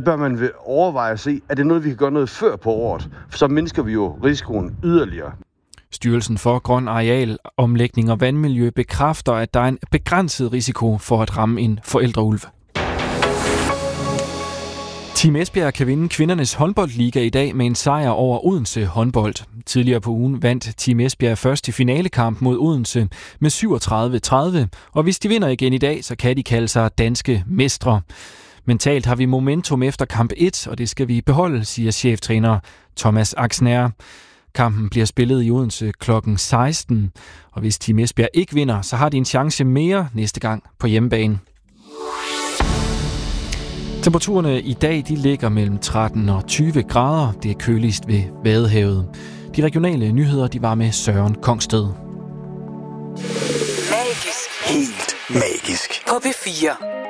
bør man overveje at se, at det er noget, vi kan gøre noget før på året. For så mindsker vi jo risikoen yderligere. Styrelsen for Grøn Arealomlægning og Vandmiljø bekræfter, at der er en begrænset risiko for at ramme en forældreulv. Team Esbjerg kan vinde kvindernes håndboldliga i dag med en sejr over Odense håndbold. Tidligere på ugen vandt Team Esbjerg først i finalekamp mod Odense med 37-30, og hvis de vinder igen i dag, så kan de kalde sig danske mestre. Mentalt har vi momentum efter kamp 1, og det skal vi beholde, siger cheftræner Thomas Axner. Kampen bliver spillet i Odense kl. 16, og hvis Team Esbjerg ikke vinder, så har de en chance mere næste gang på hjemmebane. Temperaturerne i dag de ligger mellem 13 og 20 grader. Det er køligst ved Vadehavet. De regionale nyheder de var med Søren Kongsted. Magisk. Helt magisk. På P4.